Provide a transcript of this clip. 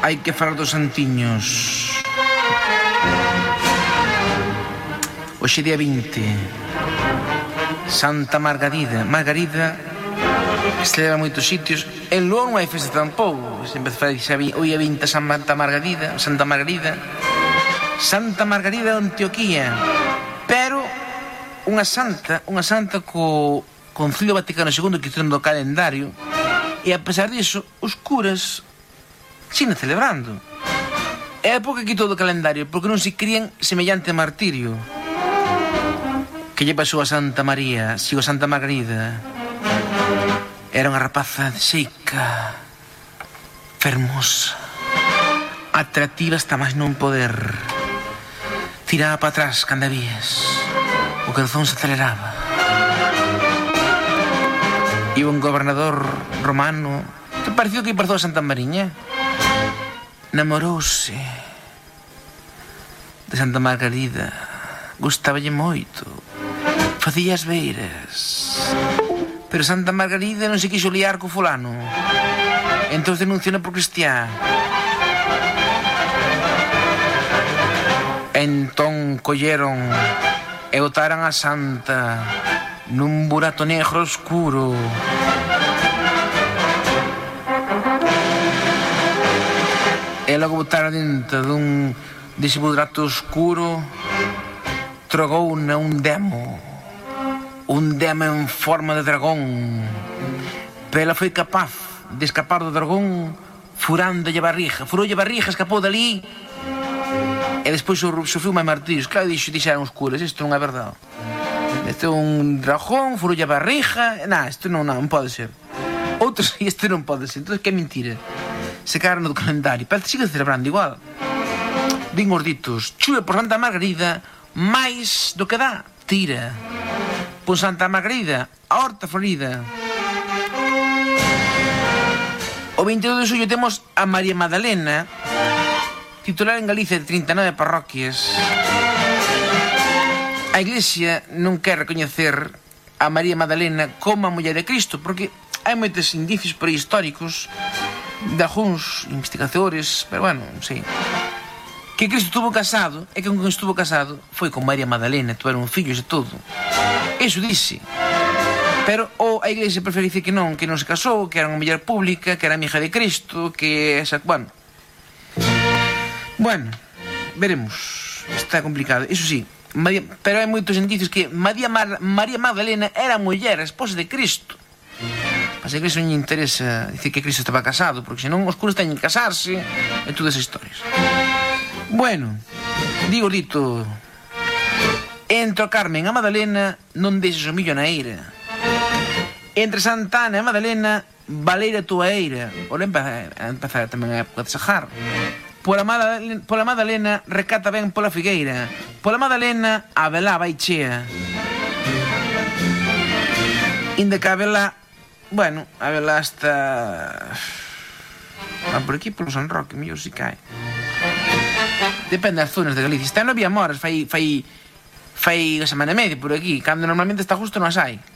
hai que falar dos santiños. Hoxe día 20, Santa Margarida. Margarida se celebra en moitos sitios. En Lugo non hai festa tampouco. Se empeza a dizer hoy é 20 Santa Margarida. Santa Margarida de Antioquía. Pero unha santa co Concilio Vaticano II que quitaron do calendario, e a pesar disso os curas siguen celebrando. É a época que quitou do calendario porque non se crían semellante martirio. Que lle pasou a Santa María, sigo Santa Margarida? Era unha rapaza seica, fermosa, atractiva hasta máis non poder. Tiraba para atrás cando a vías, o corazón se aceleraba. E un gobernador romano que pareceu que pasou a Santa Mariña namorouse de Santa Margarida, gustaballe moito, facía as beiras, pero Santa Margarida non se quixo liar co fulano, entón denunciou por cristiá. Entón colleron e botaran a santa nun burato negro oscuro. E logo botaron dentro dese burato oscuro, trogouna un demo en forma de dragón. Pero ela foi capaz de escapar do dragón furoulle a barriga, escapou dali e despois sofreu máis martirios. Claro, dixeron os curas, isto non é verdade. Este é un dragón, furoulle a barriga. Isto non pode ser. Outros, isto non pode ser. Entón, que é mentira. Se cagaron do calendario. Pero sigue celebrando igual. Din os ditos, chuve por Santa Margarida, máis do que dá, tira. Por Santa Margarida, a horta florida. O 22 de xullo temos a María Magdalena, titular en Galicia de 39 parroquias. A Iglesia non quer recoñecer a María Magdalena como a muller de Cristo, porque hai moitos indicios prehistóricos de algúns investigadores, pero bueno, non sei, que Cristo estuvo casado, e que con quen estuvo casado foi con María Magdalena, tuveron fillos e todo. Eso dice. Pero a Iglesia prefere dicir que non se casou, que era unha muller pública, que era amiga de Cristo, que esa, bueno, veremos. Está complicado. Iso sí, pero hai moitos indicios que María Magdalena era a muller, a esposa de Cristo. Mas a Iglesia non lle interesa dicir que Cristo estaba casado, porque senón os curas teñen que casarse e todas as historias. Bueno, digo dito, entre o Carmen e a Magdalena non deixes o millo na eira. Entre Santa Ana e a Magdalena, baleira a túa eira. Ora empezar tamén a época de sajar. Pola Magdalena, recata ben pola figueira. Pola Magdalena, a velá vai chea. Inda que a velá, a velá está... por aquí, polo San Roque, mellor si cae. Depende das zonas de Galicia. Está no Viamoras, fai a semana e media por aquí, cando normalmente está justo non as hai.